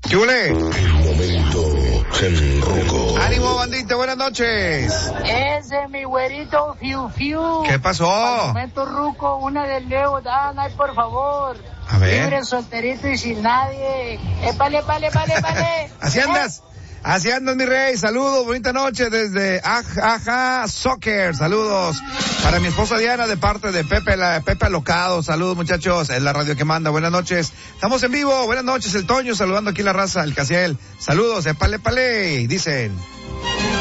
¿Qué huele? El momento en Ruco. Ánimo, bandita, buenas noches. Ese mi güerito Fiu Fiu. ¿Qué pasó? Al momento Ruco, una del Leo Dan, por favor. A ver. Libre, solterito y sin nadie. Vale. Así andas, mi rey. Saludos, bonita noche desde Aja Soccer. Saludos para mi esposa Diana de parte de Pepe Alocado. Saludos, muchachos. Es la radio que manda. Buenas noches. Estamos en vivo. Buenas noches. El Toño saludando aquí la raza, el Casiel. Saludos, épale. Dicen.